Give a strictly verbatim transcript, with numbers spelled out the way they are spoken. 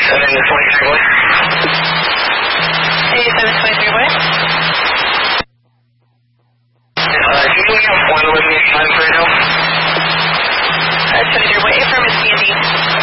and then the twenty-three what? eighty-seven twenty-three what? Uh, can you have one eleven eighty-nine for your help? Uh, twenty-three what? Affirmative, C and D.